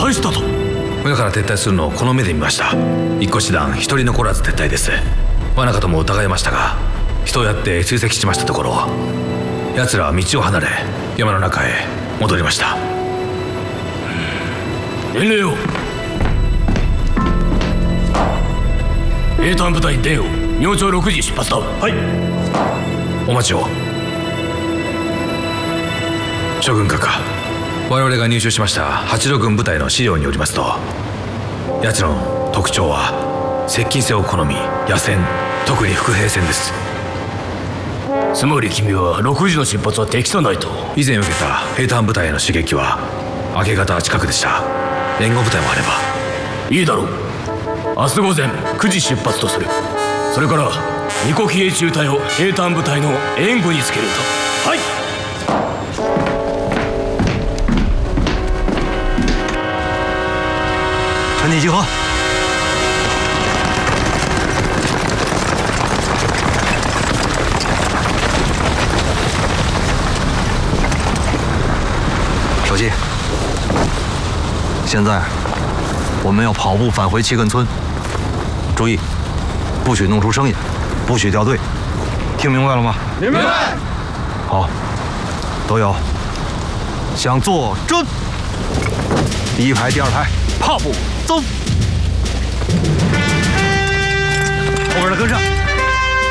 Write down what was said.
返したと。 村から撤退するのをこの目で見ました。一個師団一人残らず撤退です。罠かとも疑いましたが、人をやって追跡しましたところ、奴らは道を離れ山の中へ戻りました。 伝令を。兵隊部隊に伝を。明朝6時出発だ。はい。 お待ちを。諸軍閣下、我々が入手しました八路軍部隊の資料によりますと、奴らの特徴は接近戦を好み、野戦、特に伏兵戦です。 つまり君は6時の出発は適さないと。 以前受けた兵隊部隊への刺激は明け方近くでした。援護部隊もあれば。 いいだろう。明日午前9時出発とする。それから二国兵中隊を兵隊部隊の援護につけるんだ。はい。 全体集合。小季，现在我们要跑步返回七根村，注意，不许弄出声音，不许掉队，听明白了吗？ 明白。 好，都有。向左转，第一排、第二排，踏步走，后边的跟上。